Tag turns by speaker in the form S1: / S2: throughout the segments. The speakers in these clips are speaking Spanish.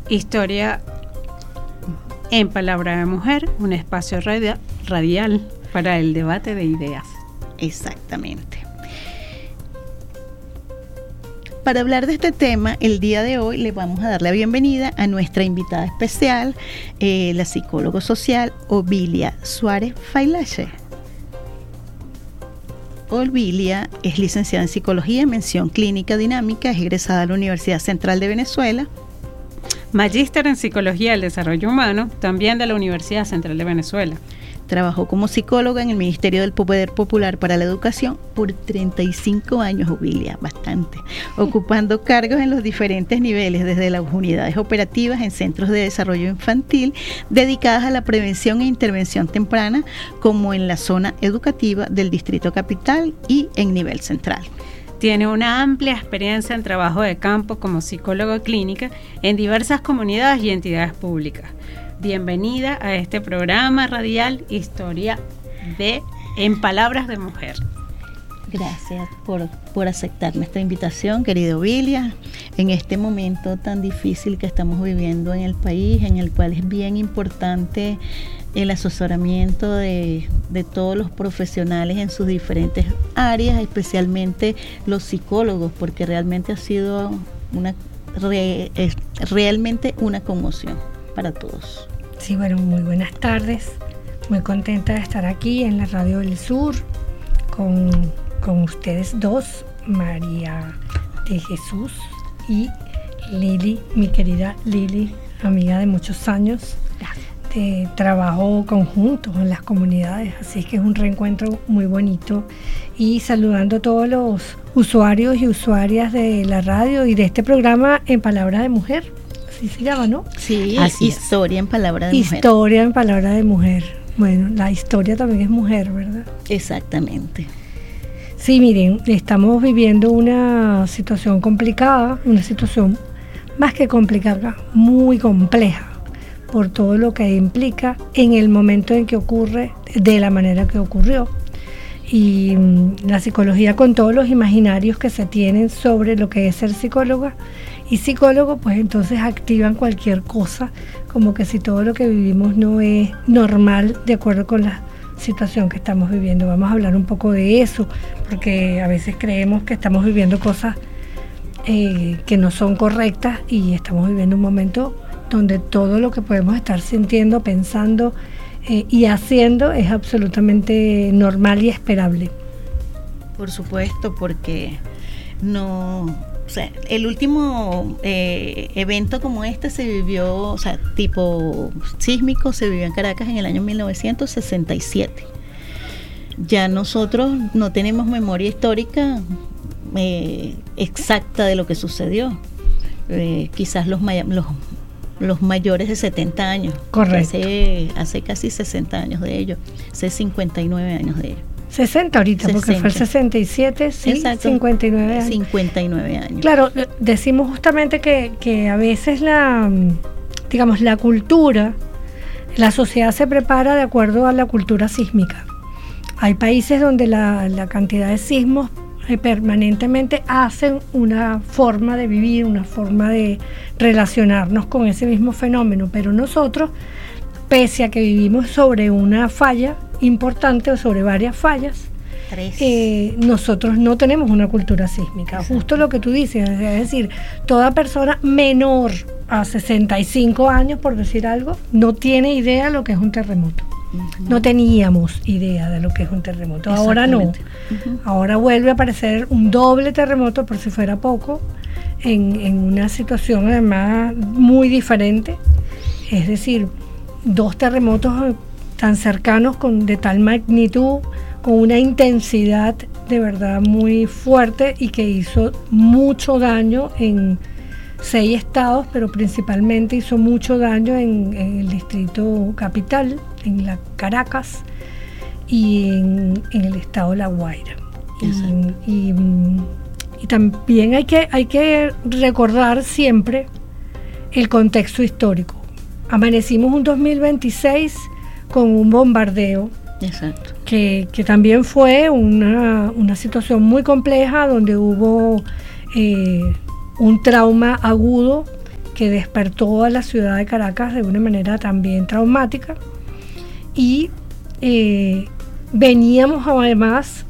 S1: Historia en Palabra de Mujer, un espacio radial para el debate de ideas.
S2: Exactamente. Para hablar de este tema, el día de hoy le vamos a dar la bienvenida a nuestra invitada especial, la psicóloga social Ovilia Suárez Failache. Ovilia es licenciada en Psicología, mención clínica dinámica, es egresada de la Universidad Central de Venezuela.
S1: Magíster en Psicología del Desarrollo Humano, también de la Universidad Central de Venezuela.
S2: Trabajó como psicóloga en el Ministerio del Poder Popular para la Educación por 35 años, Ovilia, bastante, ocupando cargos en los diferentes niveles, desde las unidades operativas en centros de desarrollo infantil, dedicadas a la prevención e intervención temprana, como en la zona educativa del Distrito Capital y en nivel central.
S1: Tiene una amplia experiencia en trabajo de campo como psicóloga clínica en diversas comunidades y entidades públicas. Bienvenida a este programa radial Historia en Palabras de Mujer.
S2: Gracias por aceptar nuestra invitación, querida Ovilia, en este momento tan difícil que estamos viviendo en el país, en el cual es bien importante el asesoramiento de todos los profesionales en sus diferentes áreas, especialmente los psicólogos, porque realmente ha sido realmente una conmoción para todos.
S3: Sí, bueno, muy buenas tardes. Muy contenta de estar aquí en la Radio del Sur con ustedes dos, María de Jesús y Lili, mi querida Lili, amiga de muchos años de trabajo conjunto en las comunidades, así que es un reencuentro muy bonito, y saludando a todos los usuarios y usuarias de la radio y de este programa en Palabra de Mujer, así se llama, ¿no?
S2: Sí, así Historia en Palabra de Mujer.
S3: Historia en Palabra de Mujer. Bueno, la historia también es mujer, ¿verdad?
S2: Exactamente.
S3: Sí, miren, estamos viviendo una situación complicada, una situación más que complicada, muy compleja, por todo lo que implica en el momento en que ocurre, de la manera que ocurrió. Y la psicología, con todos los imaginarios que se tienen sobre lo que es ser psicóloga y psicólogo, pues entonces activan cualquier cosa, como que si todo lo que vivimos no es normal de acuerdo con la situación que estamos viviendo. Vamos a hablar un poco de eso, porque a veces creemos que estamos viviendo cosas que no son correctas, y estamos viviendo un momento donde todo lo que podemos estar sintiendo, pensando y haciendo es absolutamente normal y esperable.
S2: Por supuesto, porque el último evento como este se vivió, tipo sísmico, se vivió en Caracas en el año 1967. Ya nosotros no tenemos memoria histórica exacta de lo que sucedió. Quizás los mayores de 70 años.
S3: Correcto.
S2: Hace casi 60 años de ello, hace 59 años de ello.
S3: 60 ahorita, 60. Porque fue el 67, sí. Exacto. 59 años.
S2: 59 años.
S3: Claro, decimos justamente que a veces la cultura, la sociedad se prepara de acuerdo a la cultura sísmica. Hay países donde la cantidad de sismos permanentemente hacen una forma de vivir, una forma de relacionarnos con ese mismo fenómeno, pero nosotros, pese a que vivimos sobre una falla importante o sobre varias fallas, nosotros no tenemos una cultura sísmica. Exacto. Justo lo que tú dices, es decir, toda persona menor a 65 años, por decir algo, no tiene idea de lo que es un terremoto. No teníamos idea de lo que es un terremoto. Ahora no. Ahora vuelve a aparecer un doble terremoto, por si fuera poco, en una situación además muy diferente. Es decir, dos terremotos tan cercanos, de tal magnitud, con una intensidad de verdad muy fuerte, y que hizo mucho daño en 6 estados, pero principalmente hizo mucho daño en el Distrito Capital, en la Caracas y en el estado de La Guaira. Y también hay que recordar siempre el contexto histórico. Amanecimos un 2026 con un bombardeo.
S2: Exacto.
S3: Que también fue una situación muy compleja, donde hubo un trauma agudo que despertó a la ciudad de Caracas de una manera también traumática. Y venimos además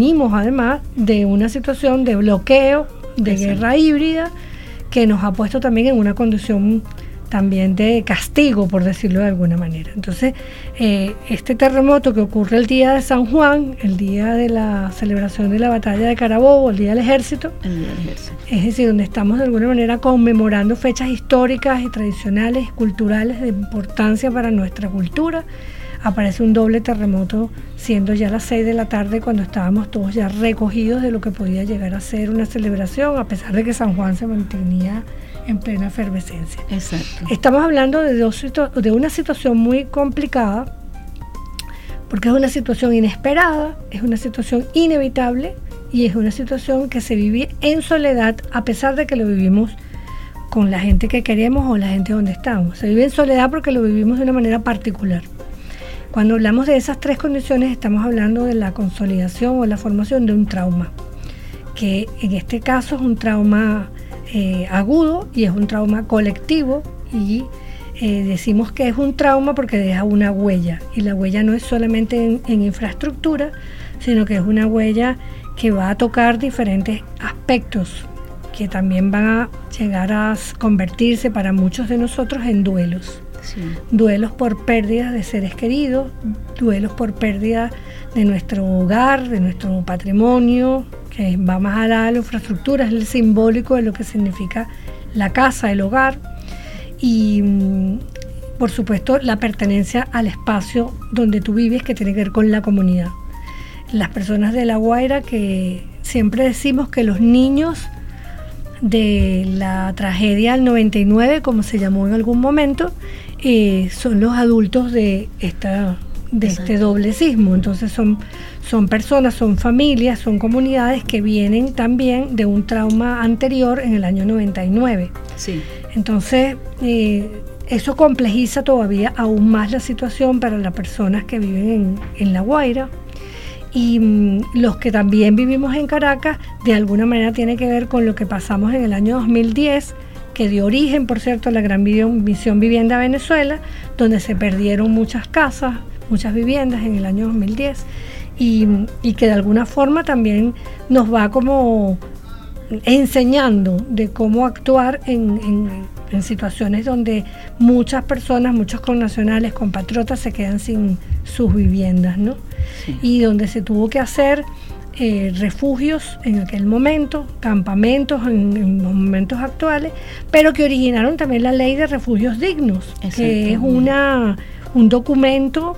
S3: de una situación de bloqueo, de guerra híbrida, que nos ha puesto también en una condición también de castigo, por decirlo de alguna manera. Entonces, este terremoto que ocurre el día de San Juan, el día de la celebración de la batalla de Carabobo, el día del ejército, es decir, donde estamos de alguna manera conmemorando fechas históricas y tradicionales, culturales de importancia para nuestra cultura, aparece un doble terremoto siendo ya las 6 de la tarde, cuando estábamos todos ya recogidos de lo que podía llegar a ser una celebración, a pesar de que San Juan se mantenía en plena efervescencia.
S2: Exacto.
S3: Estamos hablando de una situación muy complicada, porque es una situación inesperada, es una situación inevitable y es una situación que se vive en soledad, a pesar de que lo vivimos con la gente que queremos o la gente donde estamos. Se vive en soledad porque lo vivimos de una manera particular. Cuando hablamos de esas tres condiciones, estamos hablando de la consolidación o la formación de un trauma, que en este caso es un trauma agudo y es un trauma colectivo, y decimos que es un trauma porque deja una huella, y la huella no es solamente en infraestructura, sino que es una huella que va a tocar diferentes aspectos que también van a llegar a convertirse para muchos de nosotros en duelos. Sí. Duelos por pérdidas de seres queridos, duelos por pérdida de nuestro hogar, de nuestro patrimonio, que va más allá de la infraestructura, es el simbólico de lo que significa la casa, el hogar, y por supuesto la pertenencia al espacio donde tú vives, que tiene que ver con la comunidad. Las personas de La Guaira, que siempre decimos que los niños de la tragedia del 99, como se llamó en algún momento, son los adultos de este doble sismo. Entonces son personas, son familias, son comunidades que vienen también de un trauma anterior en el año 99. Sí. Entonces eso complejiza todavía aún más la situación para las personas que viven en La Guaira. Y los que también vivimos en Caracas, de alguna manera tiene que ver con lo que pasamos en el año 2010, que dio origen, por cierto, a la Gran Misión Vivienda Venezuela, donde se perdieron muchas casas, muchas viviendas en el año 2010, y que de alguna forma también nos va como enseñando de cómo actuar en situaciones donde muchas personas, muchos connacionales, compatriotas se quedan sin sus viviendas, ¿no? Sí. Y donde se tuvo que hacer refugios en aquel momento, campamentos en los momentos actuales, pero que originaron también la ley de refugios dignos, que es un documento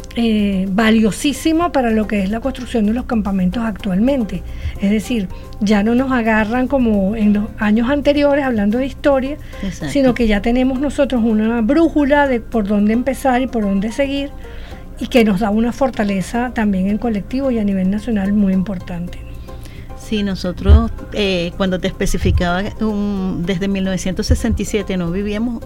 S3: valiosísimo para lo que es la construcción de los campamentos actualmente. Es decir, ya no nos agarran como en los años anteriores, hablando de historia, sino que ya tenemos nosotros una brújula de por dónde empezar y por dónde seguir, y que nos da una fortaleza también en colectivo y a nivel nacional muy importante.
S2: Sí, nosotros cuando te especificaba desde 1967 no vivíamos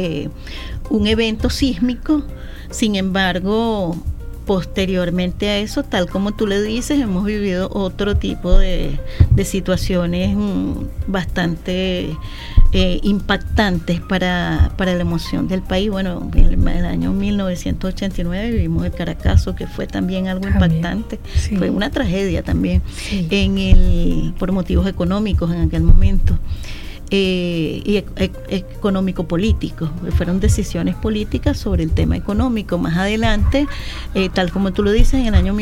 S2: un evento sísmico. Sin embargo, posteriormente a eso, tal como tú le dices, hemos vivido otro tipo de situaciones bastante impactantes para la emoción del país. Bueno, en el año 1989 vivimos el Caracazo, que fue también algo impactante. Sí. Fue una tragedia también, sí. Por motivos económicos en aquel momento. Y económico-político, fueron decisiones políticas sobre el tema económico. Más adelante, tal como tú lo dices, en el año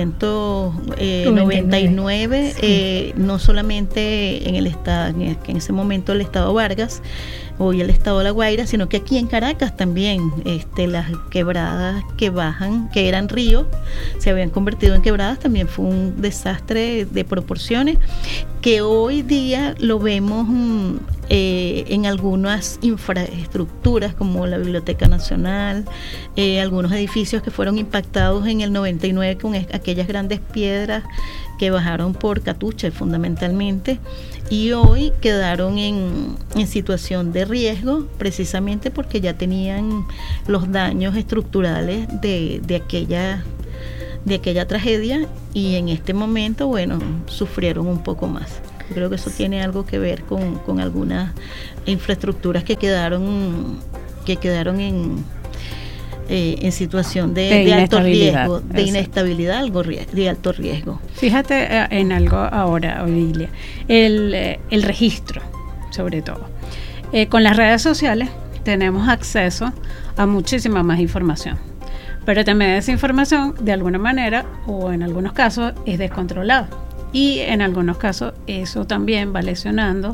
S2: 1999, sí. No solamente en el estado, en ese momento el estado Vargas, hoy el estado de La Guaira, sino que aquí en Caracas también las quebradas que bajan, que eran ríos, se habían convertido en quebradas. También fue un desastre de proporciones que hoy día lo vemos en algunas infraestructuras como la Biblioteca Nacional, algunos edificios que fueron impactados en el 99 con aquellas grandes piedras que bajaron por Catuche fundamentalmente, y hoy quedaron en situación de riesgo precisamente porque ya tenían los daños estructurales de aquella tragedia, y en este momento, bueno, sufrieron un poco más. Yo creo que eso tiene algo que ver con algunas infraestructuras que quedaron en situación de alto riesgo, de inestabilidad, de alto riesgo.
S1: Fíjate en algo ahora, Odilia, el registro, sobre todo. Con las redes sociales tenemos acceso a muchísima más información, pero también esa información, de alguna manera, o en algunos casos, es descontrolada. Y en algunos casos eso también va lesionando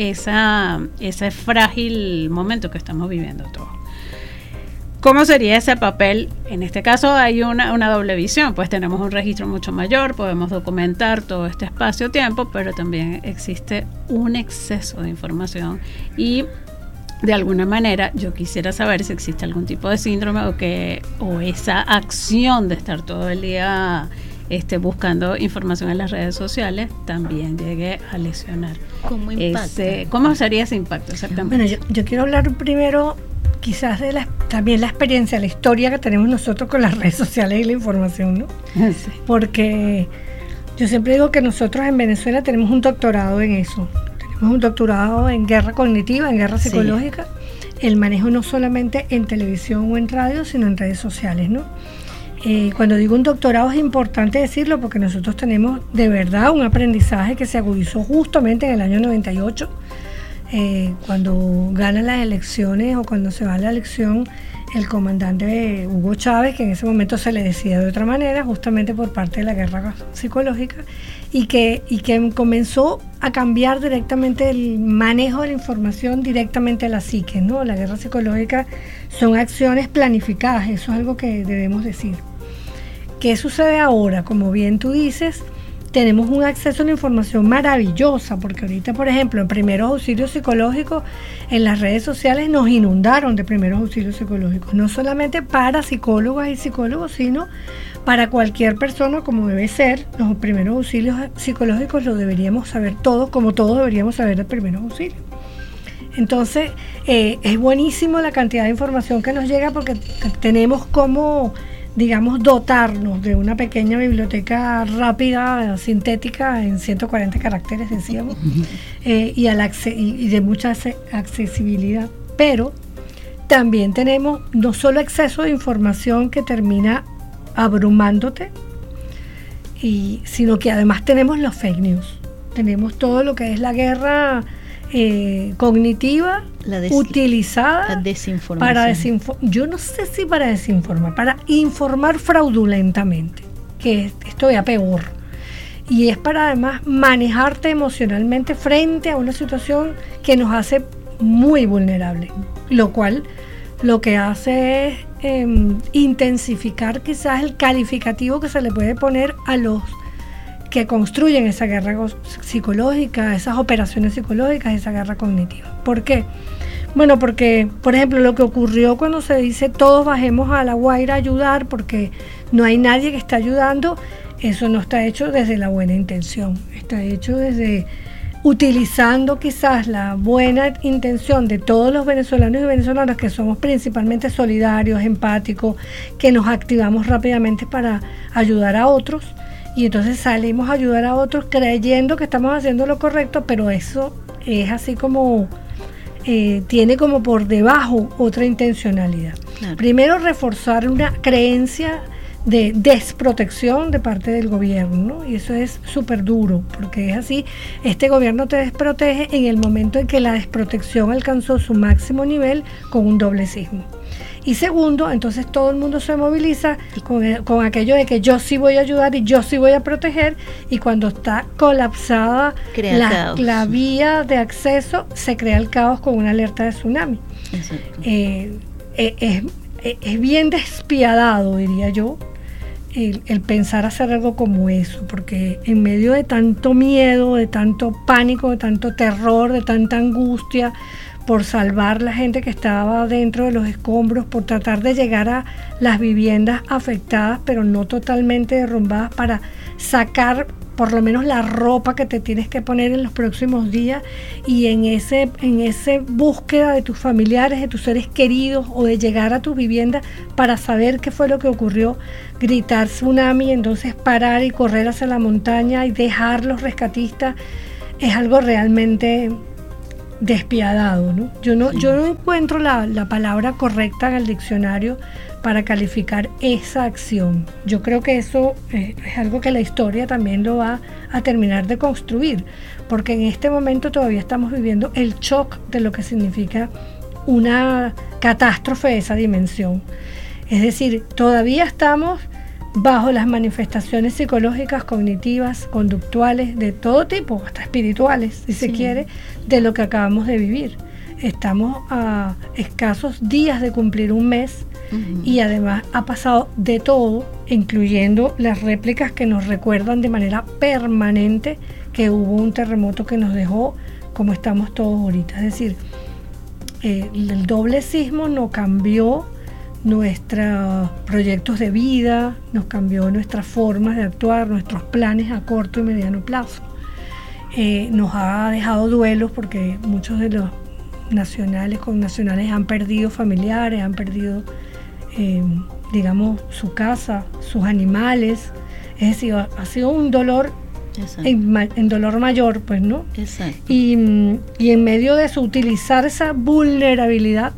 S1: ese frágil momento que estamos viviendo todos. ¿Cómo sería ese papel? En este caso hay una doble visión, pues tenemos un registro mucho mayor, podemos documentar todo este espacio-tiempo, pero también existe un exceso de información y de alguna manera yo quisiera saber si existe algún tipo de síndrome o esa acción de estar todo el día buscando información en las redes sociales también llegue a lesionar.
S2: ¿Cómo impacta?
S1: ¿Cómo sería ese impacto exactamente?
S3: Bueno, yo quiero hablar primero quizás de también la experiencia, la historia que tenemos nosotros con las redes sociales y la información, ¿no?
S1: Sí.
S3: Porque yo siempre digo que nosotros en Venezuela tenemos un doctorado en eso. Tenemos un doctorado en guerra cognitiva, en guerra psicológica, el manejo no solamente en televisión o en radio, sino en redes sociales, ¿no? Cuando digo un doctorado es importante decirlo porque nosotros tenemos de verdad un aprendizaje que se agudizó justamente en el año 98, cuando ganan las elecciones o cuando se va a la elección el comandante Hugo Chávez, que en ese momento se le decía de otra manera, justamente por parte de la guerra psicológica, y que comenzó a cambiar directamente el manejo de la información directamente a la psique, ¿no? La guerra psicológica son acciones planificadas, eso es algo que debemos decir. ¿Qué sucede ahora? Como bien tú dices, tenemos un acceso a la información maravillosa, porque ahorita, por ejemplo, en primeros auxilios psicológicos, en las redes sociales nos inundaron de primeros auxilios psicológicos, no solamente para psicólogas y psicólogos, sino para cualquier persona, como debe ser. Los primeros auxilios psicológicos los deberíamos saber todos, como todos deberíamos saber de primeros auxilios. Entonces, es buenísimo la cantidad de información que nos llega porque tenemos como, digamos, dotarnos de una pequeña biblioteca rápida, sintética, en 140 caracteres, decíamos, y de mucha accesibilidad. Pero también tenemos no solo exceso de información que termina abrumándote, sino que además tenemos los fake news. Tenemos todo lo que es la guerra cognitiva utilizada para yo no sé si para desinformar, para informar fraudulentamente, que es todavía peor, y es para además manejarte emocionalmente frente a una situación que nos hace muy vulnerables, lo cual lo que hace es intensificar quizás el calificativo que se le puede poner a los que construyen esa guerra psicológica, esas operaciones psicológicas, esa guerra cognitiva. ¿Por qué? Bueno, porque, por ejemplo, lo que ocurrió cuando se dice todos bajemos a La Guaira a ayudar porque no hay nadie que está ayudando, eso no está hecho desde la buena intención, está hecho desde utilizando quizás la buena intención de todos los venezolanos y venezolanas que somos principalmente solidarios, empáticos, que nos activamos rápidamente para ayudar a otros. Y entonces salimos a ayudar a otros creyendo que estamos haciendo lo correcto, pero eso es así como, tiene como por debajo otra intencionalidad. Claro. Primero, reforzar una creencia de desprotección de parte del gobierno, ¿no? Y eso es súper duro, porque es así, este gobierno te desprotege en el momento en que la desprotección alcanzó su máximo nivel con un doble sismo. Y segundo, entonces todo el mundo se moviliza con aquello de que yo sí voy a ayudar y yo sí voy a proteger, y cuando está colapsada la vía de acceso, se crea el caos con una alerta de tsunami. Es bien despiadado, diría yo, el pensar hacer algo como eso, porque en medio de tanto miedo, de tanto pánico, de tanto terror, de tanta angustia por salvar la gente que estaba dentro de los escombros, por tratar de llegar a las viviendas afectadas pero no totalmente derrumbadas, para sacar por lo menos la ropa que te tienes que poner en los próximos días, y en ese búsqueda de tus familiares, de tus seres queridos, o de llegar a tu vivienda para saber qué fue lo que ocurrió, gritar tsunami, entonces parar y correr hacia la montaña y dejar los rescatistas. es algo realmente despiadado, ¿no? Yo no encuentro la palabra correcta en el diccionario para calificar esa acción. Yo creo que eso es algo que la historia también lo va a terminar de construir, porque en este momento todavía estamos viviendo el shock de lo que significa una catástrofe de esa dimensión. Es decir, todavía estamos bajo las manifestaciones psicológicas, cognitivas, conductuales, de todo tipo, hasta espirituales, si se quiere, de lo que acabamos de vivir. Estamos a escasos días de cumplir un mes y además ha pasado de todo, incluyendo las réplicas que nos recuerdan de manera permanente que hubo un terremoto que nos dejó como estamos todos ahorita. Es decir, el doble sismo nos cambió nuestros proyectos de vida, nos cambió nuestras formas de actuar, nuestros planes a corto y mediano plazo. Nos ha dejado duelos porque muchos de los connacionales han perdido familiares, han perdido, digamos, su casa, sus animales. Es decir, ha sido un dolor en dolor mayor, pues, ¿no?
S2: Exacto.
S3: Y en medio de eso, utilizar esa vulnerabilidad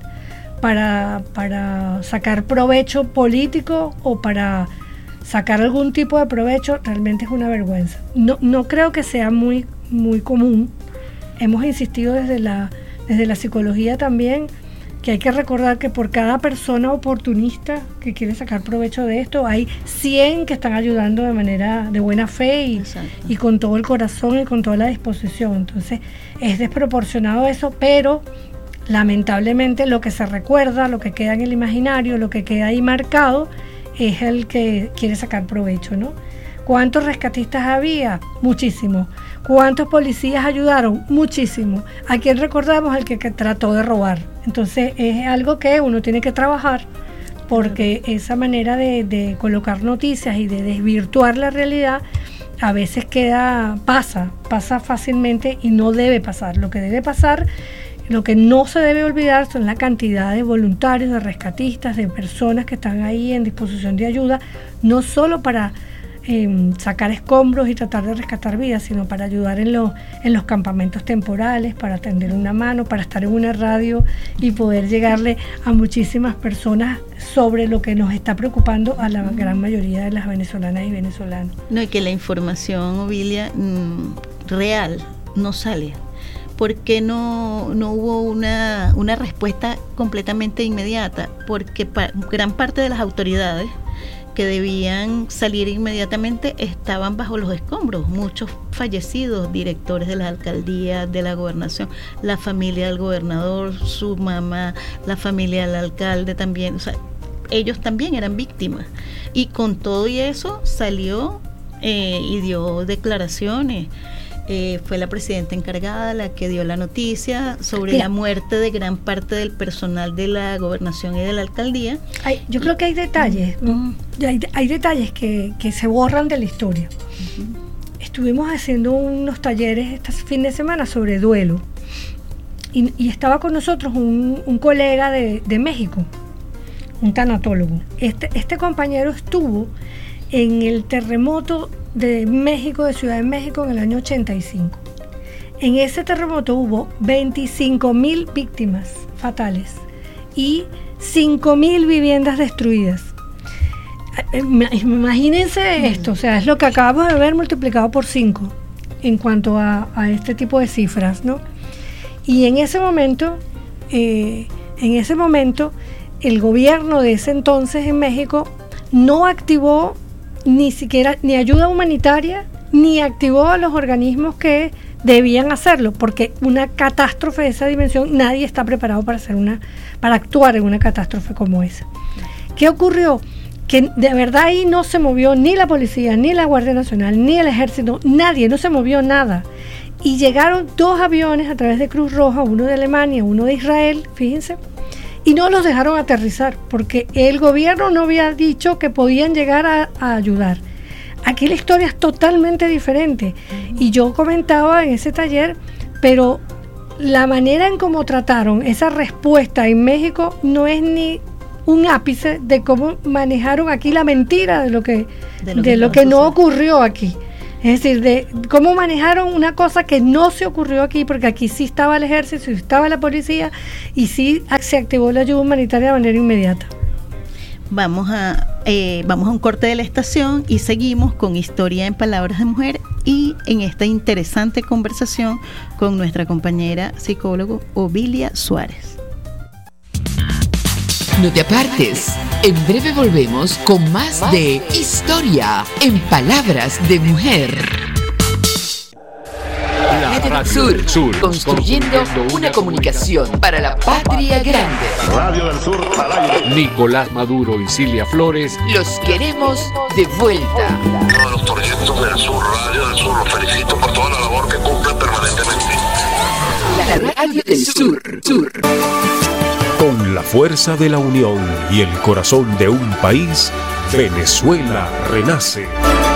S3: para sacar provecho político o para sacar algún tipo de provecho, realmente es una vergüenza. No creo que sea muy, muy común. Hemos insistido desde la psicología también que hay que recordar que por cada persona oportunista que quiere sacar provecho de esto, hay 100 que están ayudando de manera de buena fe y con todo el corazón y con toda la disposición. Entonces es desproporcionado eso, pero lamentablemente lo que se recuerda, lo que queda en el imaginario, lo que queda ahí marcado, es el que quiere sacar provecho, ¿no? ¿Cuántos rescatistas había? Muchísimos. ¿Cuántos policías ayudaron? Muchísimos. ¿A quién recordamos? El que trató de robar. Entonces es algo que uno tiene que trabajar, porque esa manera de colocar noticias y de desvirtuar la realidad a veces pasa fácilmente y no debe pasar. Lo que debe pasar, lo que no se debe olvidar son la cantidad de voluntarios, de rescatistas, de personas que están ahí en disposición de ayuda, no solo para sacar escombros y tratar de rescatar vidas, sino para ayudar en los campamentos temporales, para tender una mano, para estar en una radio y poder llegarle a muchísimas personas sobre lo que nos está preocupando a la gran mayoría de las venezolanas y venezolanos.
S2: No, y que la información, Ovilia, real no sale. ¿Por qué no hubo una respuesta completamente inmediata? Porque gran parte de las autoridades que debían salir inmediatamente estaban bajo los escombros, muchos fallecidos, directores de la alcaldía, de la gobernación, la familia del gobernador, su mamá, la familia del alcalde también, o sea, ellos también eran víctimas, y con todo y eso salió y dio declaraciones. Fue la presidenta encargada la que dio la noticia sobre la muerte de gran parte del personal de la gobernación y de la alcaldía.
S3: Yo creo que hay detalles, hay detalles que se borran de la historia. Estuvimos haciendo unos talleres este fin de semana sobre duelo y estaba con nosotros un colega de México, un tanatólogo. Este compañero estuvo en el terremoto de México, de Ciudad de México, en el año 85. En ese terremoto hubo 25,000 víctimas fatales y 5,000 viviendas destruidas. Imagínense esto, o sea, es lo que acabamos de ver multiplicado por 5 en cuanto a este tipo de cifras, ¿no? Y en ese momento, el gobierno de ese entonces en México no activó ni siquiera ni ayuda humanitaria, ni activó a los organismos que debían hacerlo, porque una catástrofe de esa dimensión, nadie está preparado para actuar en una catástrofe como esa. ¿Qué ocurrió? Que de verdad ahí no se movió ni la policía, ni la Guardia Nacional, ni el ejército, nadie, no se movió nada. Y llegaron 2 aviones a través de Cruz Roja, uno de Alemania, uno de Israel, fíjense, y no los dejaron aterrizar porque el gobierno no había dicho que podían llegar a ayudar. Aquí la historia es totalmente diferente. Y yo comentaba en ese taller, pero la manera en cómo trataron esa respuesta en México no es ni un ápice de cómo manejaron aquí la mentira de lo que no ocurrió aquí. Es decir, de cómo manejaron una cosa que no se ocurrió aquí, porque aquí sí estaba el ejército, sí estaba la policía y sí se activó la ayuda humanitaria de manera inmediata.
S2: Vamos a un corte de la estación y seguimos con Historia en Palabras de Mujer y en esta interesante conversación con nuestra compañera psicólogo Ovilia Suárez.
S4: No te apartes, en breve volvemos con más de Historia en Palabras de Mujer. Radio del Sur, construyendo una comunicación para la patria grande.
S5: Radio del Sur al aire.
S6: Nicolás Maduro y Cilia Flores
S4: los queremos de vuelta.
S5: Uno de los proyectos del Sur, Radio del Sur, los felicito por toda la labor que cumplen permanentemente.
S4: La Radio del Sur.
S7: Con la fuerza de la unión y el corazón de un país, Venezuela renace.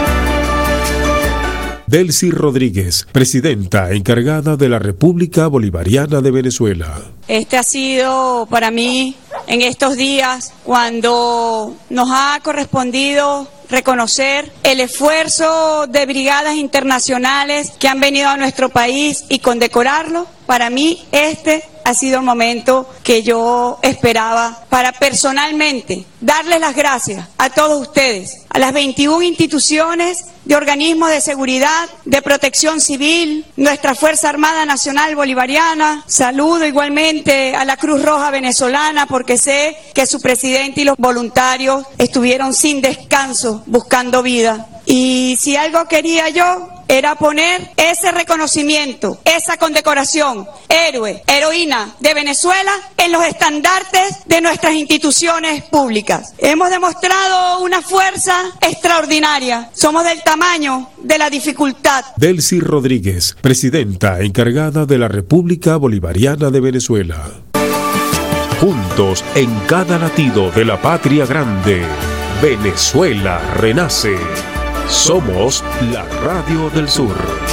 S7: Delcy Rodríguez, presidenta encargada de la República Bolivariana de Venezuela.
S8: Este ha sido para mí, en estos días, cuando nos ha correspondido reconocer el esfuerzo de brigadas internacionales que han venido a nuestro país y condecorarlo. Para mí este ha sido el momento que yo esperaba para personalmente darles las gracias a todos ustedes, a las 21 instituciones de organismos de seguridad, de protección civil, nuestra Fuerza Armada Nacional Bolivariana. Saludo igualmente a la Cruz Roja Venezolana porque sé que su presidente y los voluntarios estuvieron sin descanso buscando vida. Y si algo quería yo era poner ese reconocimiento, esa condecoración, héroe, heroína de Venezuela en los estandartes de nuestras instituciones públicas. Hemos demostrado una fuerza extraordinaria. Somos del tamaño de la dificultad.
S7: Delcy Rodríguez, presidenta encargada de la República Bolivariana de Venezuela. Juntos en cada latido de la patria grande, Venezuela renace. Somos la Radio del Sur.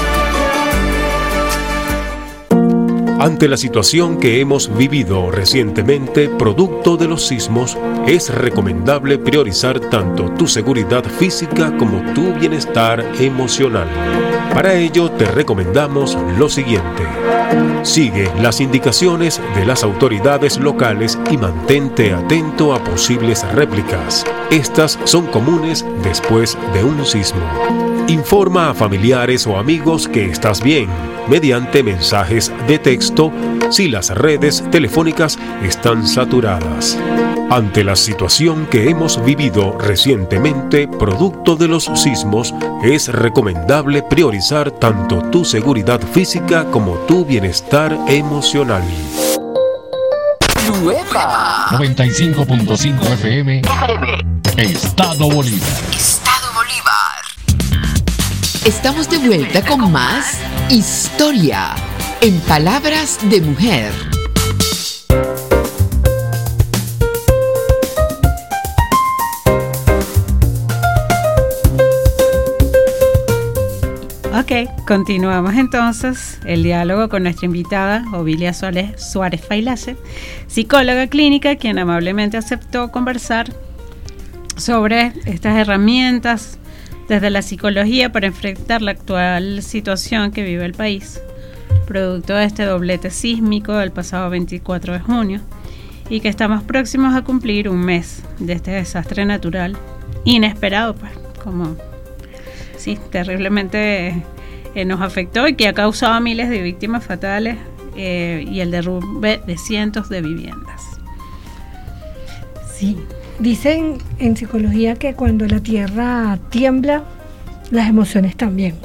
S7: Ante la situación que hemos vivido recientemente, producto de los sismos, es recomendable priorizar tanto tu seguridad física como tu bienestar emocional. Para ello, te recomendamos lo siguiente. Sigue las indicaciones de las autoridades locales y mantente atento a posibles réplicas. Estas son comunes después de un sismo. Informa a familiares o amigos que estás bien, mediante mensajes de texto si las redes telefónicas están saturadas. Ante la situación que hemos vivido recientemente, producto de los sismos, es recomendable priorizar tanto tu seguridad física como tu bienestar emocional.
S4: Nueva
S6: 95.5 FM Estado Bolívar.
S4: Estado Bolívar. Estamos de vuelta con más Historia en Palabras de Mujer.
S1: Ok, continuamos entonces el diálogo con nuestra invitada Ovilia Suárez Failase, psicóloga clínica, quien amablemente aceptó conversar sobre estas herramientas desde la psicología para enfrentar la actual situación que vive el país, producto de este doblete sísmico del pasado 24 de junio, y que estamos próximos a cumplir un mes de este desastre natural inesperado, pues, como sí, terriblemente nos afectó y que ha causado miles de víctimas fatales y el derrumbe de cientos de viviendas.
S3: Sí, dicen en psicología que cuando la tierra tiembla, las emociones también.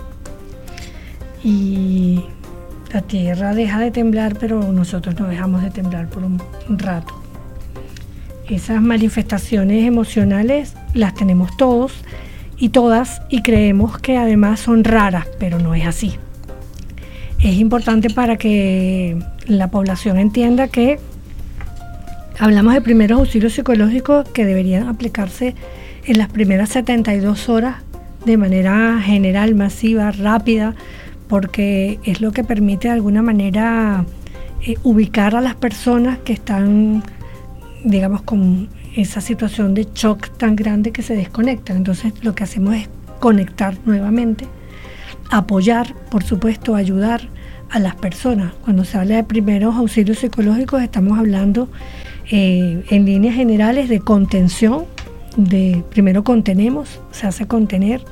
S3: Y la tierra deja de temblar, pero nosotros no dejamos de temblar por un rato. Esas manifestaciones emocionales las tenemos todos y todas, y creemos que además son raras, pero no es así. Es importante para que la población entienda que hablamos de primeros auxilios psicológicos que deberían aplicarse en las primeras 72 horas de manera general, masiva, rápida, porque es lo que permite de alguna manera ubicar a las personas que están, digamos, con esa situación de shock tan grande que se desconectan. Entonces lo que hacemos es conectar nuevamente apoyar, por supuesto, ayudar a las personas. Cuando se habla de primeros auxilios psicológicos, estamos hablando en líneas generales de contención, de primero contenemos, se hace contención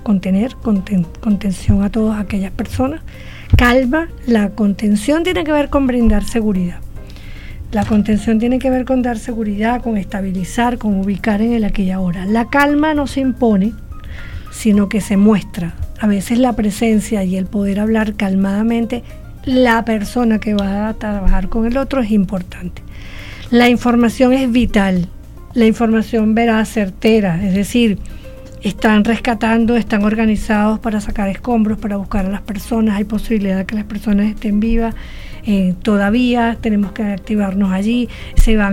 S3: a todas aquellas personas. Calma, la contención tiene que ver con brindar seguridad. La contención tiene que ver con dar seguridad, con estabilizar, con ubicar en el aquí y ahora. La calma no se impone, sino que se muestra. A veces la presencia y el poder hablar calmadamente, la persona que va a trabajar con el otro es importante. La información es vital, la información veraz, certera, es decir, están rescatando, están organizados para sacar escombros, para buscar a las personas, hay posibilidad de que las personas estén vivas, todavía tenemos que activarnos allí, se van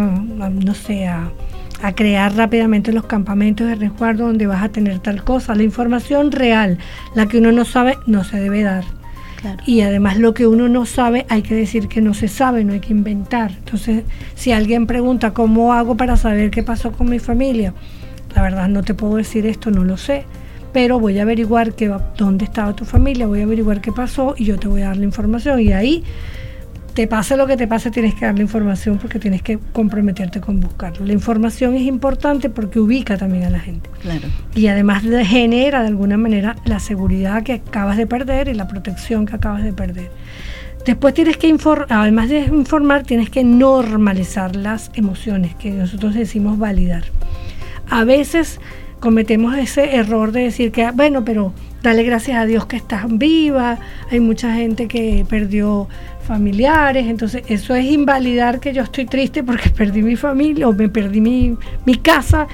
S3: a crear rápidamente los campamentos de resguardo donde vas a tener tal cosa. La información real, la que uno no sabe, no se debe dar. Claro. Y además lo que uno no sabe hay que decir que no se sabe, no hay que inventar. Entonces, si alguien pregunta ¿cómo hago para saber qué pasó con mi familia? La verdad no te puedo decir esto, no lo sé, pero voy a averiguar dónde estaba tu familia, voy a averiguar qué pasó y yo te voy a dar la información. Y ahí, te pase lo que te pase, tienes que dar la información porque tienes que comprometerte con buscarlo. La información es importante porque ubica también a la gente. Claro. Y además genera de alguna manera la seguridad que acabas de perder y la protección que acabas de perder. Después tienes que además de informar, tienes que normalizar las emociones, que nosotros decimos validar. A veces cometemos ese error de decir que, bueno, pero dale gracias a Dios que estás viva, hay mucha gente que perdió familiares, entonces eso es invalidar que yo estoy triste porque perdí mi familia o me perdí mi casa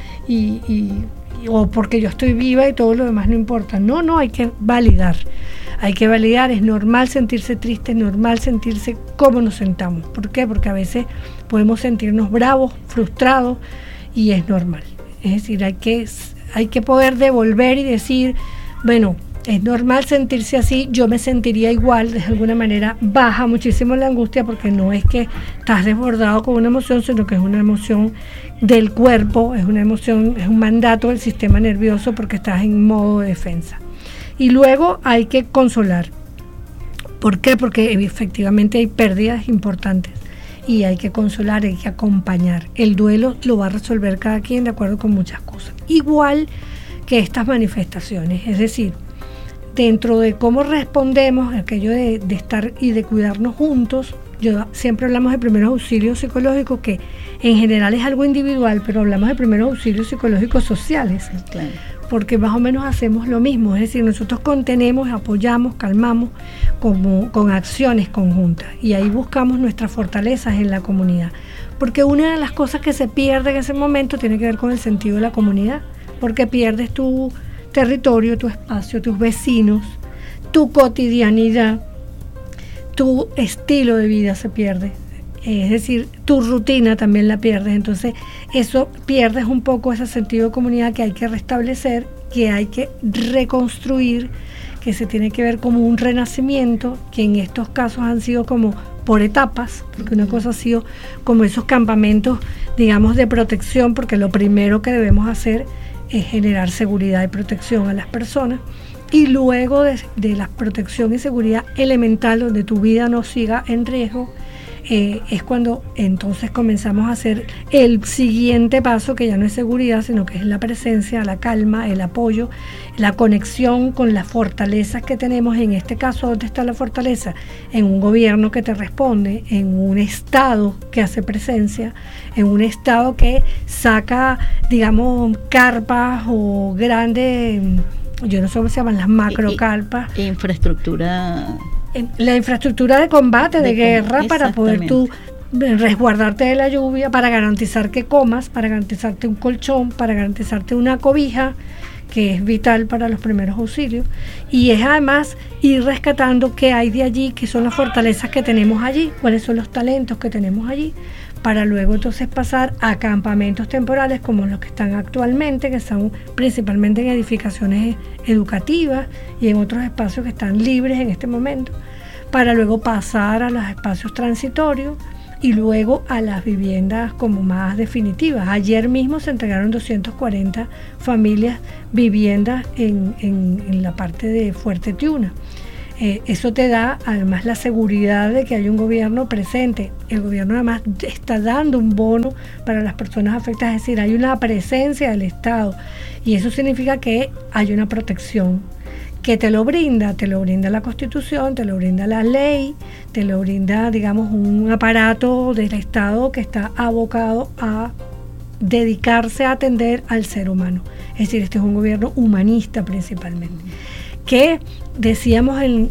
S3: o porque yo estoy viva y todo lo demás no importa. No, hay que validar, es normal sentirse triste, es normal sentirse como nos sentamos. ¿Por qué? Porque a veces podemos sentirnos bravos, frustrados y es normal. Es decir, hay que poder devolver y decir, bueno, es normal sentirse así, yo me sentiría igual, de alguna manera baja muchísimo la angustia porque no es que estás desbordado con una emoción, sino que es una emoción del cuerpo, es una emoción, es un mandato del sistema nervioso porque estás en modo de defensa. Y luego hay que consolar. ¿Por qué? Porque efectivamente hay pérdidas importantes y hay que consolar, hay que acompañar. El duelo lo va a resolver cada quien de acuerdo con muchas cosas. Igual que estas manifestaciones, es decir, dentro de cómo respondemos, aquello de estar y de cuidarnos juntos, siempre hablamos de primeros auxilios psicológicos, que en general es algo individual, pero hablamos de primeros auxilios psicológicos sociales, claro, porque más o menos hacemos lo mismo, es decir, nosotros contenemos, apoyamos, calmamos con acciones conjuntas y ahí buscamos nuestras fortalezas en la comunidad, porque una de las cosas que se pierde en ese momento tiene que ver con el sentido de la comunidad, porque pierdes tu territorio, tu espacio, tus vecinos, tu cotidianidad, tu estilo de vida se pierde, es decir, tu rutina también la pierdes, entonces eso pierdes un poco ese sentido de comunidad que hay que restablecer, que hay que reconstruir, que se tiene que ver como un renacimiento, que en estos casos han sido como por etapas, porque una cosa ha sido como esos campamentos, digamos, de protección, porque lo primero que debemos hacer es generar seguridad y protección a las personas, y luego de la protección y seguridad elemental, donde tu vida no siga en riesgo, es cuando entonces comenzamos a hacer el siguiente paso, que ya no es seguridad, sino que es la presencia, la calma, el apoyo, la conexión con las fortalezas que tenemos. En este caso, ¿dónde está la fortaleza? En un gobierno que te responde, en un Estado que hace presencia, en un Estado que saca, digamos, carpas o grandes, yo no sé cómo se llaman, las macrocarpas.
S2: Infraestructura.
S3: La infraestructura de combate, de guerra, para poder tú resguardarte de la lluvia, para garantizar que comas, para garantizarte un colchón, para garantizarte una cobija, que es vital para los primeros auxilios, y es además ir rescatando qué hay de allí, qué son las fortalezas que tenemos allí, cuáles son los talentos que tenemos allí, para luego entonces pasar a campamentos temporales como los que están actualmente, que son principalmente en edificaciones educativas y en otros espacios que están libres en este momento, para luego pasar a los espacios transitorios y luego a las viviendas como más definitivas. Ayer mismo se entregaron 240 familias viviendas en la parte de Fuerte Tiuna. Eso te da además la seguridad de que hay un gobierno presente. El gobierno además está dando un bono para las personas afectadas, es decir, hay una presencia del Estado y eso significa que hay una protección que te lo brinda la Constitución, te lo brinda la ley, te lo brinda, digamos, un aparato del Estado que está abocado a dedicarse a atender al ser humano. Es decir, este es un gobierno humanista principalmente. Que decíamos en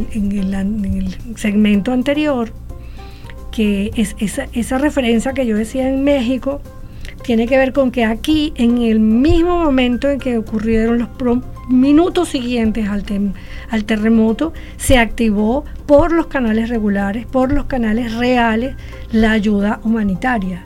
S3: el segmento anterior, que esa referencia que yo decía en México, tiene que ver con que aquí, en el mismo momento en que ocurrieron los minutos siguientes al terremoto, se activó por los canales regulares, por los canales reales, la ayuda humanitaria.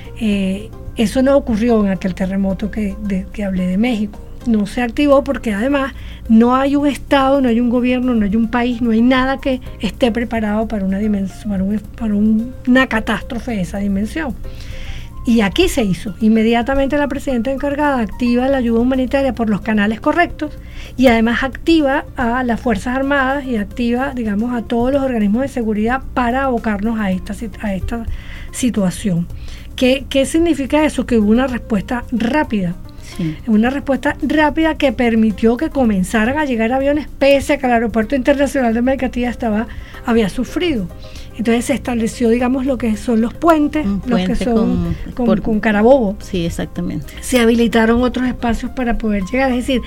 S3: Eso no ocurrió en aquel terremoto que hablé de México. No se activó porque además no hay un Estado, no hay un gobierno, no hay un país, no hay nada que esté preparado para una dimensión, para una catástrofe de esa dimensión. Y aquí se hizo. Inmediatamente la presidenta encargada activa la ayuda humanitaria por los canales correctos y además activa a las Fuerzas Armadas y activa, digamos, a todos los organismos de seguridad para abocarnos a esta situación. ¿Qué significa eso? Que hubo una respuesta rápida. Sí. Una respuesta rápida que permitió que comenzaran a llegar aviones pese a que el Aeropuerto Internacional de Maiquetía había sufrido. Entonces se estableció, digamos, lo que son los puentes, los que son con Carabobo.
S2: Sí, exactamente.
S3: Se habilitaron otros espacios para poder llegar, es decir,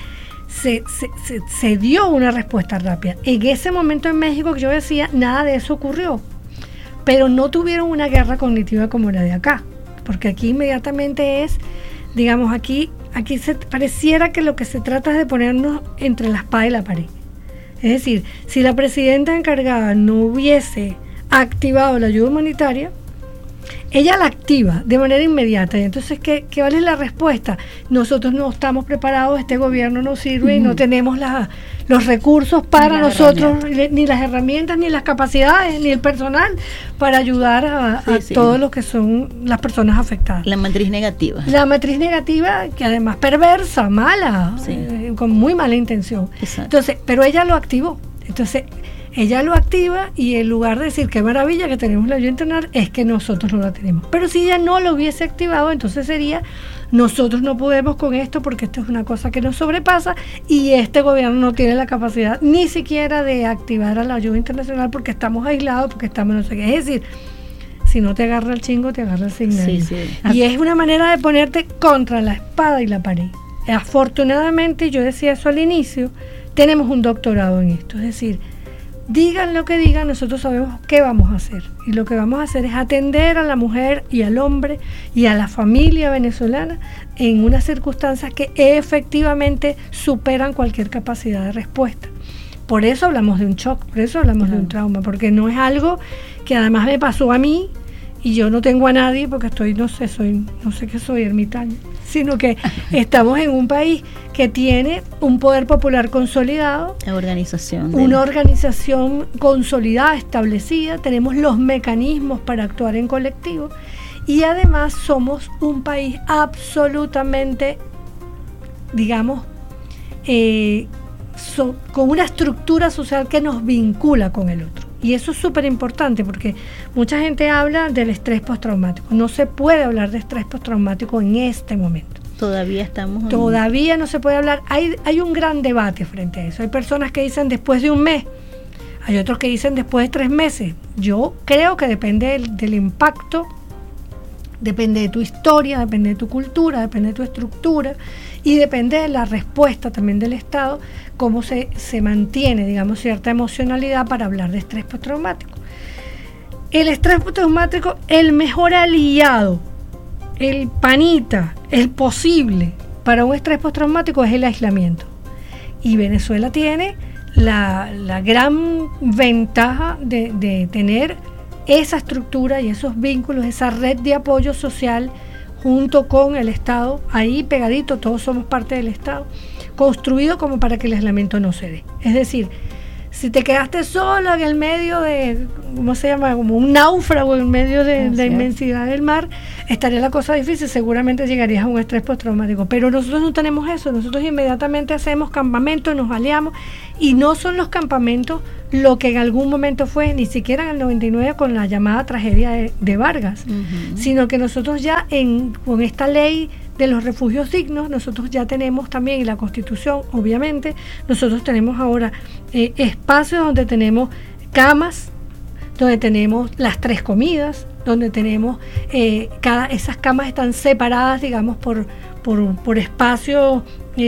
S3: se dio una respuesta rápida. En ese momento en México, que yo decía, nada de eso ocurrió, pero no tuvieron una guerra cognitiva como la de acá, porque aquí inmediatamente es, digamos, aquí pareciera que lo que se trata es de ponernos entre la espada y la pared. Es decir, si la presidenta encargada no hubiese activado la ayuda humanitaria, ella la activa de manera inmediata. Y entonces, ¿qué vale la respuesta? Nosotros no estamos preparados, este gobierno no sirve y no tenemos los recursos para nosotros, ni las herramientas, ni las capacidades, ni el personal para ayudar a todos los que son las personas afectadas.
S2: La matriz negativa.
S3: La matriz negativa, que además perversa, mala, con muy mala intención.
S2: Exacto.
S3: Entonces, pero ella lo activó. Entonces, ella lo activa y en lugar de decir qué maravilla que tenemos la ayuda internacional, es que nosotros no la tenemos. Pero si ella no lo hubiese activado, entonces sería, nosotros no podemos con esto porque esto es una cosa que nos sobrepasa y este gobierno no tiene la capacidad ni siquiera de activar a la ayuda internacional porque estamos aislados, porque estamos no sé qué. Es decir, si no te agarra el chingo, te agarra el signal.
S2: Sí.
S3: Y es una manera de ponerte contra la espada y la pared. Afortunadamente, yo decía eso al inicio, tenemos un doctorado en esto, es decir, digan lo que digan, nosotros sabemos qué vamos a hacer. Y lo que vamos a hacer es atender a la mujer y al hombre y a la familia venezolana en unas circunstancias que efectivamente superan cualquier capacidad de respuesta. Por eso hablamos de un shock, por eso hablamos de un trauma, porque no es algo que además me pasó a mí y yo no tengo a nadie porque no sé qué soy, ermitaño, sino que estamos en un país que tiene un poder popular consolidado, una organización consolidada, establecida, tenemos los mecanismos para actuar en colectivo y además somos un país absolutamente, digamos, con una estructura social que nos vincula con el otro. Y eso es súper importante porque mucha gente habla del estrés postraumático. No se puede hablar de estrés postraumático en este momento. Todavía no se puede hablar. Hay un gran debate frente a eso. Hay personas que dicen después de un mes. Hay otros que dicen después de 3 meses. Yo creo que depende del impacto, depende de tu historia, depende de tu cultura, depende de tu estructura y depende de la respuesta también del Estado, cómo se mantiene, digamos, cierta emocionalidad para hablar de estrés postraumático. El estrés postraumático, el mejor aliado, el panita, el posible para un estrés postraumático es el aislamiento. Y Venezuela tiene la gran ventaja de tener esa estructura y esos vínculos, esa red de apoyo social junto con el Estado, ahí pegadito, todos somos parte del Estado, construido como para que el aislamiento no se dé. Es decir, Si te quedaste sola en el medio de, ¿cómo se llama? Como un náufrago en medio de la inmensidad del mar, estaría la cosa difícil, seguramente llegarías a un estrés postraumático. Pero nosotros no tenemos eso, nosotros inmediatamente hacemos campamentos, nos aliamos, y no son los campamentos lo que en algún momento fue, ni siquiera en el 99 con la llamada tragedia de Vargas, sino que nosotros ya con esta ley de los refugios dignos, nosotros ya tenemos también en la Constitución, obviamente, nosotros tenemos ahora espacios donde tenemos camas, donde tenemos las 3 comidas, donde tenemos, esas camas están separadas, digamos, por espacios,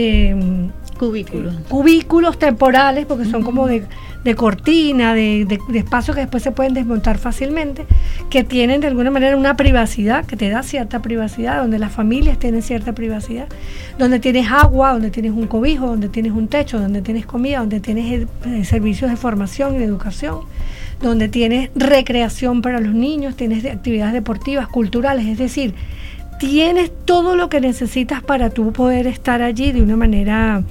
S3: cubículos temporales, porque son como de cortina, de espacios que después se pueden desmontar fácilmente, que tienen de alguna manera una privacidad, que te da cierta privacidad, donde las familias tienen cierta privacidad, donde tienes agua, donde tienes un cobijo, donde tienes un techo, donde tienes comida, donde tienes servicios de formación y de educación, donde tienes recreación para los niños, tienes actividades deportivas, culturales, es decir, tienes todo lo que necesitas para tú poder estar allí de una manera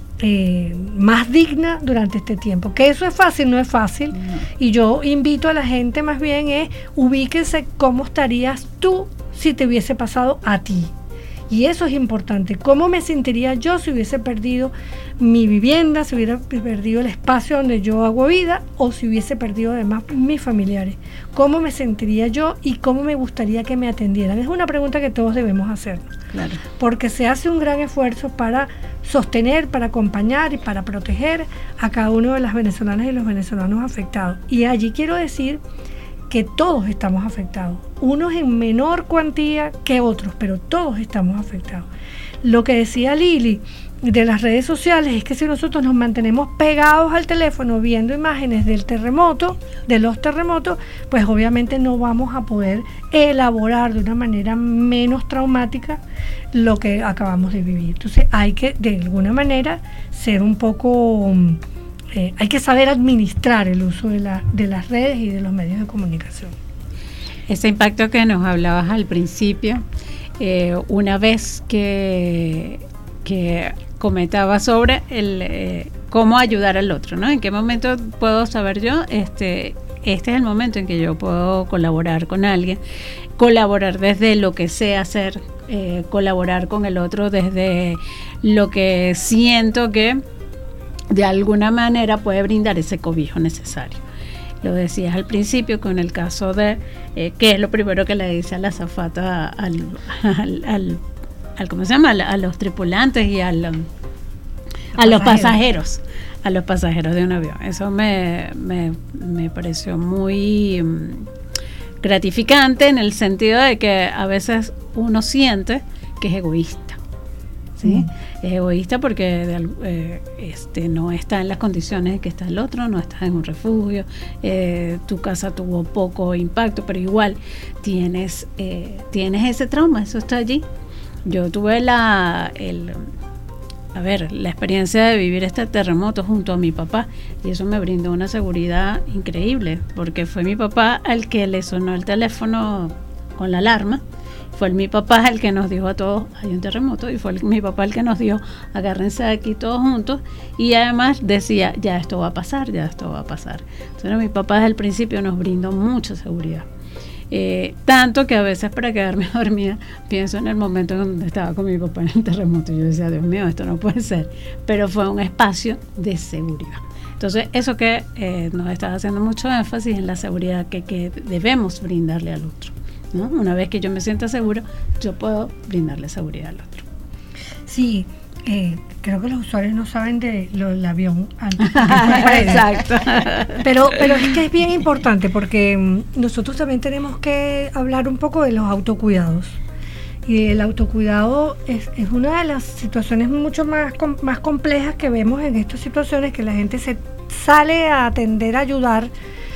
S3: más digna durante este tiempo. Que eso es fácil, no es fácil. Y yo invito a la gente más bien ubíquense cómo estarías tú si te hubiese pasado a ti. Y eso es importante. ¿Cómo me sentiría yo si hubiese perdido mi vivienda, si hubiera perdido el espacio donde yo hago vida, o si hubiese perdido además mis familiares? ¿Cómo me sentiría yo y cómo me gustaría que me atendieran? Es una pregunta que todos debemos hacer. Claro. Porque se hace un gran esfuerzo para sostener, para acompañar y para proteger a cada uno de las venezolanas y los venezolanos afectados. Y allí quiero decir que todos estamos afectados, unos en menor cuantía que otros, pero todos estamos afectados. Lo que decía Lili de las redes sociales es que si nosotros nos mantenemos pegados al teléfono viendo imágenes del terremoto, de los terremotos, pues obviamente no vamos a poder elaborar de una manera menos traumática lo que acabamos de vivir. Entonces hay que de alguna manera ser un poco... hay que saber administrar el uso de las redes y de los medios de comunicación.
S1: Ese impacto que nos hablabas al principio, una vez que comentaba sobre cómo ayudar al otro, ¿no? ¿En qué momento puedo saber yo? Este es el momento en que yo puedo colaborar con alguien, colaborar desde lo que sé hacer, colaborar con el otro desde lo que siento que de alguna manera puede brindar ese cobijo necesario. Lo decías al principio con el caso de que es lo primero que le dice a la azafata al ¿cómo se llama? A los tripulantes y a los pasajeros de un avión. Eso me pareció muy gratificante en el sentido de que a veces uno siente que es egoísta. ¿Sí? Es egoísta porque no está en las condiciones que está el otro, no está en un refugio, tu casa tuvo poco impacto, pero igual tienes ese trauma, eso está allí. Yo tuve la experiencia de vivir este terremoto junto a mi papá, y eso me brindó una seguridad increíble, porque fue mi papá al que le sonó el teléfono con la alarma. Fue mi papá el que nos dijo a todos, hay un terremoto, y fue mi papá el que nos dijo, agárrense aquí todos juntos, y además decía, ya esto va a pasar. Entonces mi papá desde el principio nos brindó mucha seguridad. Tanto que a veces para quedarme dormida pienso en el momento en donde estaba con mi papá en el terremoto, y yo decía, Dios mío, esto no puede ser, pero fue un espacio de seguridad. Entonces eso que nos está haciendo mucho énfasis en la seguridad que debemos brindarle al otro, ¿no? Una vez que yo me sienta seguro, yo puedo brindarle seguridad al otro.
S3: Sí, creo que los usuarios no saben del avión antes.
S1: Exacto.
S3: Pero es que es bien importante, porque nosotros también tenemos que hablar un poco de los autocuidados. Y el autocuidado es una de las situaciones mucho más complejas que vemos en estas situaciones, que la gente se sale a atender a ayudar,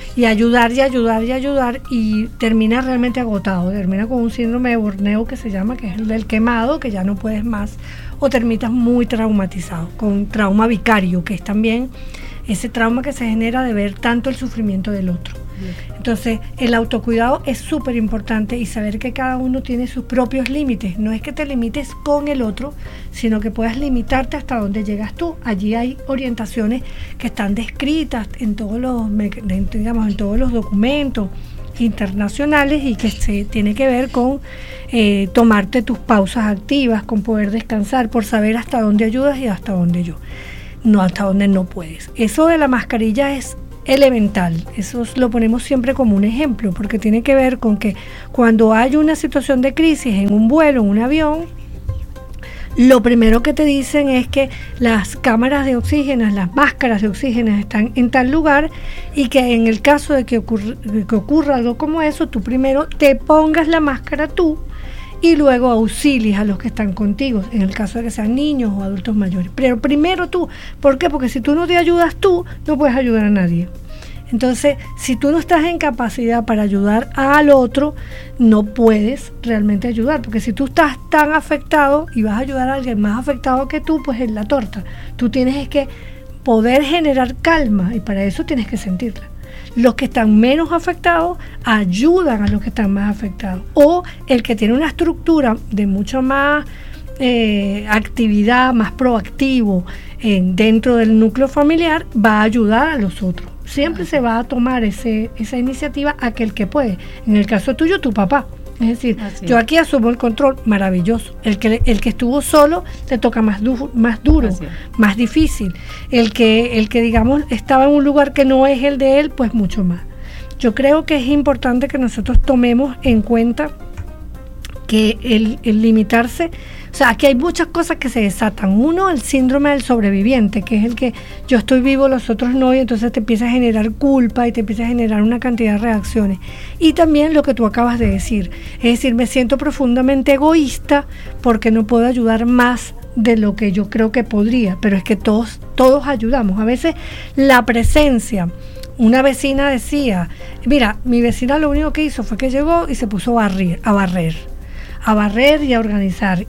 S3: y termina realmente agotado, termina con un síndrome de Borneo que se llama, que es el del quemado, que ya no puedes más, o terminas muy traumatizado, con trauma vicario, que es también ese trauma que se genera de ver tanto el sufrimiento del otro. Entonces, el autocuidado es súper importante y saber que cada uno tiene sus propios límites. No es que te limites con el otro, sino que puedas limitarte hasta donde llegas tú. Allí hay orientaciones que están descritas en todos los documentos internacionales y que se tiene que ver con tomarte tus pausas activas, con poder descansar, por saber hasta dónde ayudas y hasta dónde hasta dónde no puedes. Eso de la mascarilla es elemental, eso lo ponemos siempre como un ejemplo, porque tiene que ver con que cuando hay una situación de crisis en un vuelo, en un avión, lo primero que te dicen es que las cámaras de oxígeno, las máscaras de oxígeno están en tal lugar y que en el caso de que ocurra algo como eso, tú primero te pongas la máscara tú y luego auxilies a los que están contigo, en el caso de que sean niños o adultos mayores. Pero primero tú, ¿por qué? Porque si tú no te ayudas tú, no puedes ayudar a nadie. Entonces, si tú no estás en capacidad para ayudar al otro, no puedes realmente ayudar, porque si tú estás tan afectado y vas a ayudar a alguien más afectado que tú, pues es la torta. Tú tienes que poder generar calma y para eso tienes que sentirla. Los que están menos afectados ayudan a los que están más afectados. O el que tiene una estructura de mucho más actividad, más proactivo dentro del núcleo familiar, va a ayudar a los otros. Siempre se va a tomar esa iniciativa aquel que puede. En el caso tuyo, tu papá. Es decir, yo aquí asumo el control, maravilloso. El que estuvo solo te toca más duro, más difícil. El que digamos estaba en un lugar que no es el de él, pues mucho más. Yo creo que es importante que nosotros tomemos en cuenta que el limitarse, o sea, aquí hay muchas cosas que se desatan. Uno, el síndrome del sobreviviente, que es el que yo estoy vivo, los otros no, y entonces te empieza a generar culpa y te empieza a generar una cantidad de reacciones. Y también lo que tú acabas de decir, es decir, me siento profundamente egoísta porque no puedo ayudar más de lo que yo creo que podría, pero es que todos ayudamos. A veces la presencia, una vecina decía, mira, mi vecina lo único que hizo fue que llegó y se puso a barrer y a organizar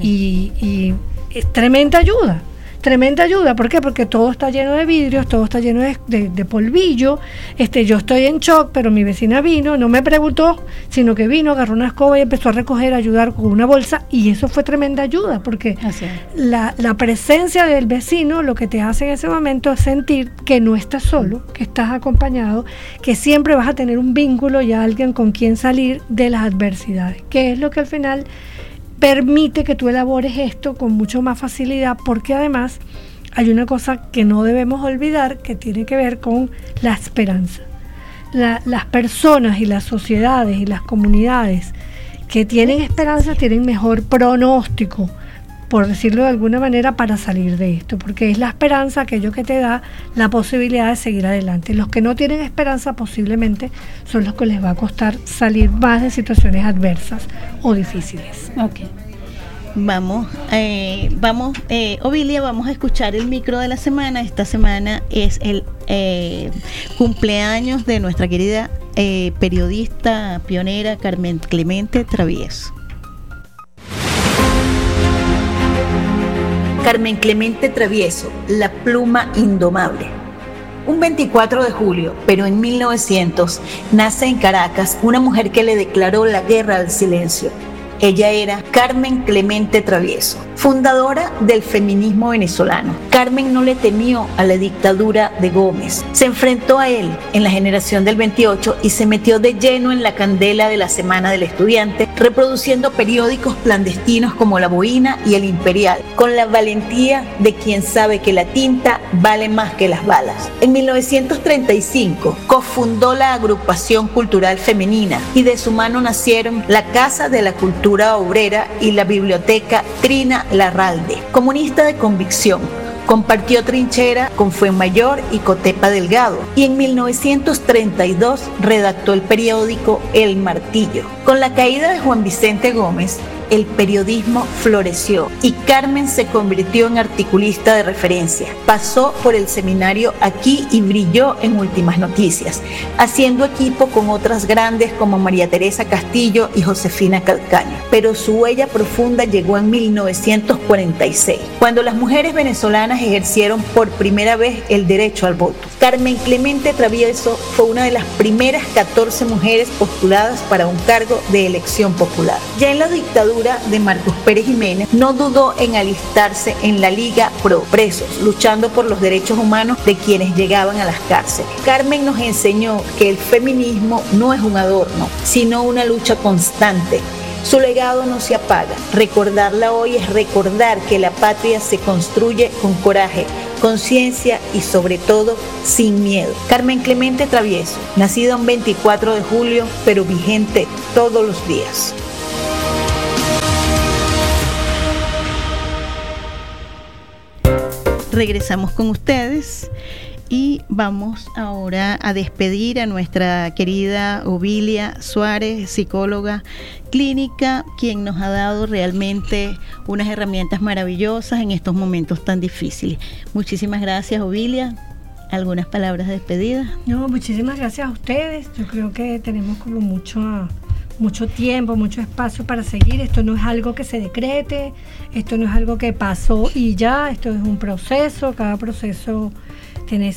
S3: y es tremenda ayuda. ¿Por qué? Porque todo está lleno de vidrios, todo está lleno de polvillo. Yo estoy en shock, pero mi vecina vino, no me preguntó, sino que vino, agarró una escoba y empezó a recoger, a ayudar con una bolsa, y eso fue tremenda ayuda, porque la presencia del vecino lo que te hace en ese momento es sentir que no estás solo, que estás acompañado, que siempre vas a tener un vínculo y a alguien con quien salir de las adversidades, que es lo que al final permite que tú elabores esto con mucho más facilidad, porque además hay una cosa que no debemos olvidar que tiene que ver con la esperanza. Las personas y las sociedades y las comunidades que tienen esperanza tienen mejor pronóstico, por decirlo de alguna manera, para salir de esto, porque es la esperanza aquello que te da la posibilidad de seguir adelante. Los que no tienen esperanza posiblemente son los que les va a costar salir más de situaciones adversas o difíciles.
S2: Okay. Vamos, Ovilia, vamos a escuchar el micro de la semana. Esta semana es el cumpleaños de nuestra querida periodista pionera Carmen Clemente Travieso.
S9: Carmen Clemente Travieso, la pluma indomable. Un 24 de julio, pero en 1900, nace en Caracas una mujer que le declaró la guerra al silencio. Ella era Carmen Clemente Travieso, fundadora del feminismo venezolano. Carmen no le temió a la dictadura de Gómez. Se enfrentó a él en la generación del 28 y se metió de lleno en la candela de la Semana del Estudiante, reproduciendo periódicos clandestinos como La Bohina y El Imperial, con la valentía de quien sabe que la tinta vale más que las balas. En 1935 cofundó la Agrupación Cultural Femenina y de su mano nacieron la Casa de la Cultura Obrera y la Biblioteca Trina Larralde. Comunista de convicción, compartió trinchera con Fuenmayor y Cotepa Delgado, y en 1932 redactó el periódico El Martillo. Con la caída de Juan Vicente Gómez, el periodismo floreció y Carmen se convirtió en articulista de referencia. Pasó por el seminario Aquí y brilló en Últimas Noticias, haciendo equipo con otras grandes como María Teresa Castillo y Josefina Calcaño. Pero su huella profunda llegó en 1946, cuando las mujeres venezolanas ejercieron por primera vez el derecho al voto. Carmen Clemente Travieso fue una de las primeras 14 mujeres postuladas para un cargo de elección popular. Ya en la dictadura de Marcos Pérez Jiménez, no dudó en alistarse en la Liga Pro Presos, luchando por los derechos humanos de quienes llegaban a las cárceles. Carmen nos enseñó que el feminismo no es un adorno, sino una lucha constante. Su legado no se apaga. Recordarla hoy es recordar que la patria se construye con coraje, conciencia y sobre todo sin miedo. Carmen Clemente Travieso, nacida un 24 de julio, pero vigente todos los días.
S2: Regresamos con ustedes y vamos ahora a despedir a nuestra querida Ovilia Suárez, psicóloga clínica, quien nos ha dado realmente unas herramientas maravillosas en estos momentos tan difíciles. Muchísimas gracias, Ovilia. ¿Algunas palabras de despedida?
S3: No, muchísimas gracias a ustedes. Yo creo que tenemos como mucho tiempo, mucho espacio para seguir. Esto no es algo que se decrete, esto no es algo que pasó y ya, esto es un proceso. Cada proceso tiene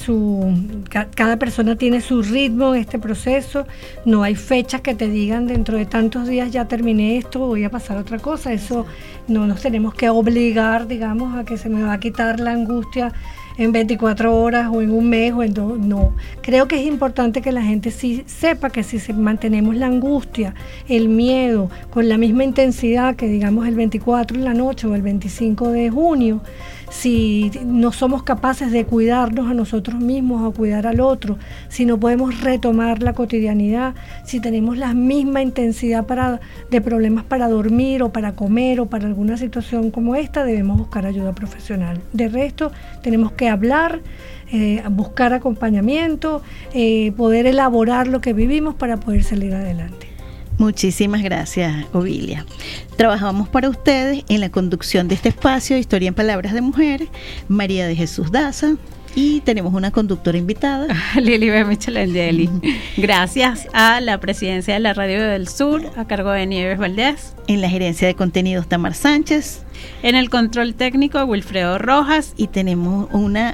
S3: cada persona tiene su ritmo en este proceso. No hay fechas que te digan dentro de tantos días ya terminé esto, voy a pasar a otra cosa. Eso no nos tenemos que obligar, digamos, a que se me va a quitar la angustia en 24 horas o en un mes o en dos. No, creo que es importante que la gente sí sepa que si mantenemos la angustia, el miedo con la misma intensidad que digamos el 24 en la noche o el 25 de junio, si no somos capaces de cuidarnos a nosotros mismos o cuidar al otro, si no podemos retomar la cotidianidad, si tenemos la misma intensidad de problemas para dormir o para comer o para alguna situación como esta, debemos buscar ayuda profesional. De resto, tenemos que hablar, buscar acompañamiento, poder elaborar lo que vivimos para poder salir adelante.
S2: Muchísimas gracias, Ovilia. Trabajamos para ustedes en la conducción de este espacio, Historia en Palabras de Mujer, María de Jesús Daza, y tenemos una conductora invitada,
S1: Lilibet Michelangeli. Gracias a la presidencia de la Radio del Sur, a cargo de Nieves Valdés.
S2: En la gerencia de contenidos, Tamar Sánchez.
S1: En el control técnico, Wilfredo Rojas.
S2: Y tenemos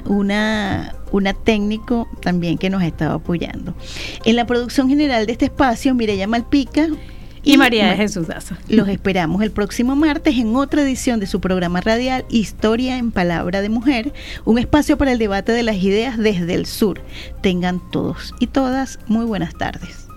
S2: una técnico también que nos ha estado apoyando. En la producción general de este espacio, Mireya Malpica
S1: y María de Jesús Daza.
S2: Los esperamos el próximo martes en otra edición de su programa radial Historia en Palabra de Mujer, un espacio para el debate de las ideas desde el sur. Tengan todos y todas muy buenas tardes.